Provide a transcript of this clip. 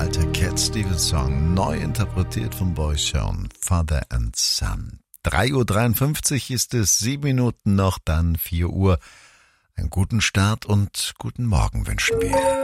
alter Cat Stevens Song, neu interpretiert von Boyzone, Father and Son. 3:53 Uhr ist es, 7 Minuten noch, dann 4 Uhr. Einen guten Start und guten Morgen wünschen wir.